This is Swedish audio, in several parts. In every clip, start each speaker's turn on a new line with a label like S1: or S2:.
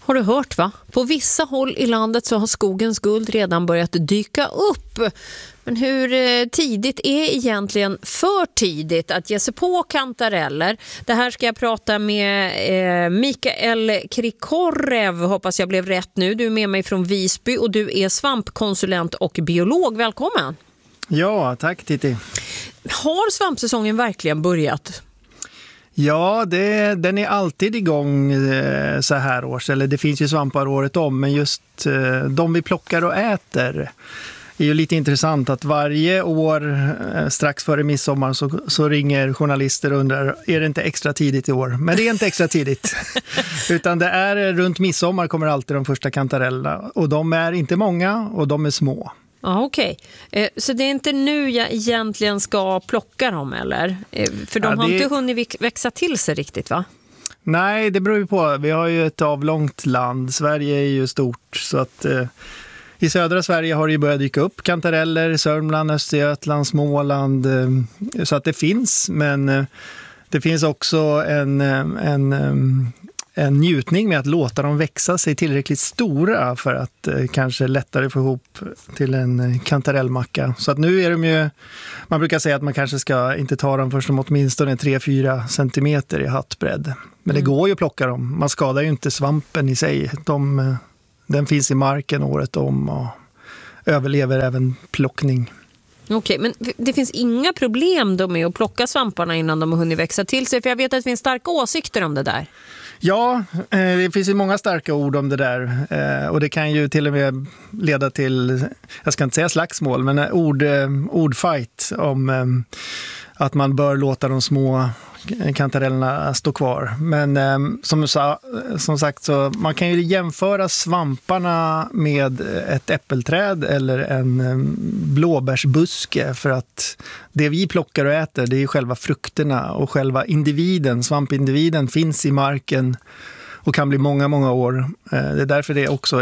S1: Har du hört va? På vissa håll i landet så har skogens guld redan börjat dyka upp. Men hur tidigt är egentligen för tidigt att ge sig på kantareller? Det här ska jag prata med Mikael Krikorev, hoppas jag blev rätt nu. Du är med mig från Visby och du är svampkonsulent och biolog. Välkommen!
S2: Ja, tack Titti.
S1: Har svampsäsongen verkligen börjat?
S2: Ja, den är alltid igång så här års. Eller det finns ju svampar året om, men just de vi plockar och äter är ju lite intressant att varje år strax före midsommar så ringer journalister och undrar, är det inte extra tidigt i år? Men det är inte extra tidigt. Utan det är runt midsommar kommer alltid de första kantarellerna. Och de är inte många och de är små.
S1: Ja, okej. Så det är inte nu jag egentligen ska plocka dem, eller? För de har inte hunnit växa till sig riktigt, va?
S2: Nej, det beror ju på. Vi har ju ett avlångt land. Sverige är ju stort, så att i södra Sverige har det ju börjat dyka upp kantareller, Sörmland, Östergötland, Småland. Så att det finns, men det finns också en njutning med att låta dem växa sig tillräckligt stora för att kanske lättare få ihop till en kantarellmacka. Så att nu är de ju, man brukar säga att man kanske ska inte ta dem först om åtminstone 3-4 centimeter i hattbredd. Men det går ju att plocka dem. Man skadar ju inte svampen i sig. Den finns i marken året om och överlever även plockning.
S1: Okej, men det finns inga problem då med att plocka svamparna innan de har hunnit växa till sig? För jag vet att det finns starka åsikter om det där. Ja,
S2: det finns ju många starka ord om det där och det kan ju till och med leda till, jag ska inte säga slagsmål, men ordfight om att man bör låta de små kantarellerna stå kvar. Men som sagt, så man kan ju jämföra svamparna med ett äppelträd eller en blåbärsbuske, för att det vi plockar och äter, det är ju själva frukterna, och själva individen, svampindividen, finns i marken och kan bli många, många år. Det är därför det är också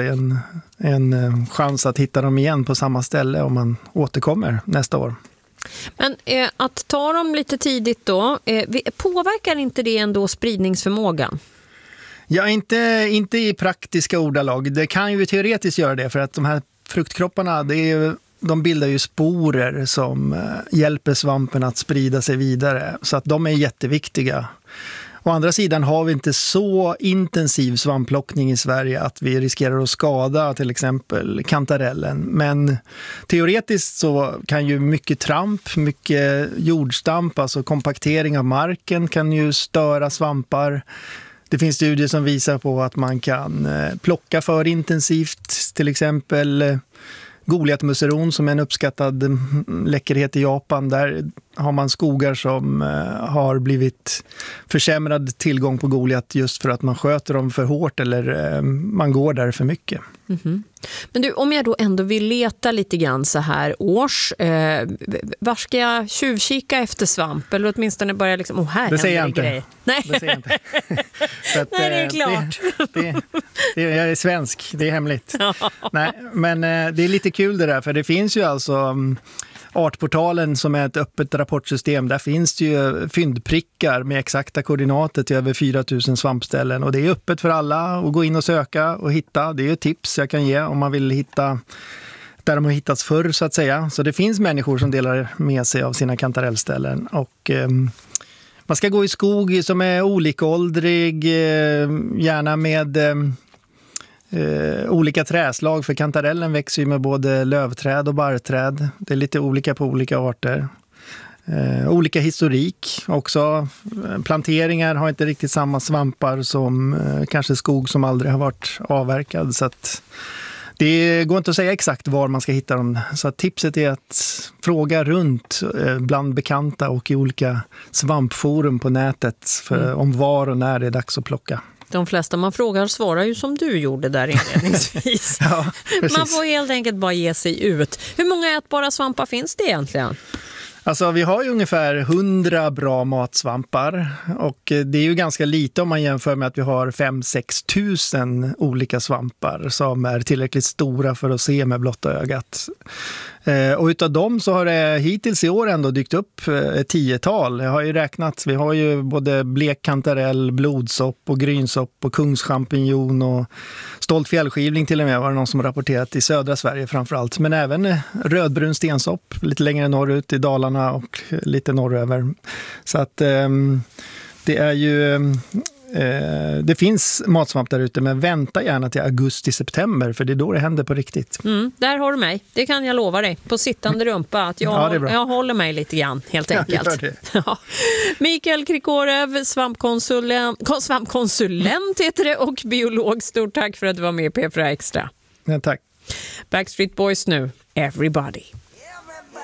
S2: en chans att hitta dem igen på samma ställe om man återkommer nästa år.
S1: Men att ta dem lite tidigt då, påverkar inte det ändå spridningsförmågan?
S2: Ja, inte i praktiska ordalag. Det kan ju teoretiskt göra det, för att de här fruktkropparna, de bildar ju sporer som hjälper svampen att sprida sig vidare. Så att de är jätteviktiga. Å andra sidan har vi inte så intensiv svampplockning i Sverige att vi riskerar att skada till exempel kantarellen. Men teoretiskt så kan ju mycket tramp, mycket jordstamp, alltså kompaktering av marken, kan ju störa svampar. Det finns studier som visar på att man kan plocka för intensivt, till exempel Goliatmusseron som är en uppskattad läckerhet i Japan. Där har man skogar som har blivit försämrad tillgång på Goliat just för att man sköter dem för hårt eller man går där för mycket.
S1: Mm-hmm. Men du, om jag då ändå vill leta lite grann så här års, var ska jag tjuvkika efter svamp? Eller åtminstone börja liksom, här
S2: det säger jag inte.
S1: Grej. Nej.
S2: Det säger jag inte. Så att,
S1: nej, det är klart.
S2: Jag är svensk, det är hemligt.
S1: Ja.
S2: Nej, men det är lite kul det där, för det finns ju alltså Artportalen som är ett öppet rapportsystem. Där finns det ju fyndprickar med exakta koordinater till över 4000 svampställen. Och det är öppet för alla att gå in och söka och hitta. Det är ju tips jag kan ge om man vill hitta där de har hittats förr, så att säga. Så det finns människor som delar med sig av sina kantarellställen. Och man ska gå i skog som är olikåldrig, gärna med olika träslag, för kantarellen växer ju med både lövträd och barrträd. Det är lite olika på olika arter. Olika historik också. Planteringar har inte riktigt samma svampar som kanske skog som aldrig har varit avverkad. Så att det går inte att säga exakt var man ska hitta dem. Så att tipset är att fråga runt bland bekanta och i olika svampforum på nätet om var och när det är dags att plocka.
S1: De flesta man frågar svarar ju som du gjorde där inledningsvis.
S2: Ja,
S1: man får helt enkelt bara ge sig ut. Hur många ätbara svampar finns det egentligen?
S2: Alltså vi har ju ungefär 100 bra matsvampar, och det är ju ganska lite om man jämför med att vi har 5-6 tusen olika svampar som är tillräckligt stora för att se med blotta ögat. Och utav dem så har det hittills i år ändå dykt upp ett 10-tal. Jag har ju räknat, vi har ju både blekkantarell, blodsopp och grynsopp och kungschampinjon och stolt fjällskivling till och med, var det någon som rapporterat i södra Sverige framförallt. Men även rödbrun stensopp lite längre norrut i Dalarna och lite norröver. Så att det är ju... det finns matsvamp där ute, men vänta gärna till augusti-september, för det är då det händer på riktigt.
S1: Där har du mig. Det kan jag lova dig. På sittande rumpa. Att jag håller mig lite grann, helt enkelt. Ja. Mikael Krikorev, svampkonsulent heter det, och biolog. Stort tack för att du var med i P4 Extra.
S2: Ja, tack.
S1: Backstreet Boys nu. Everybody.